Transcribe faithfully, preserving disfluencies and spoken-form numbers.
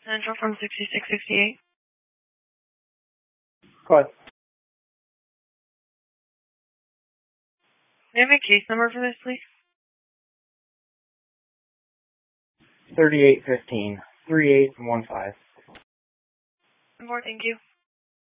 Central from sixty-six sixty-eight. Go ahead. May I have a case number for this, please? thirty-eight fifteen, three eight one five. More, thank you.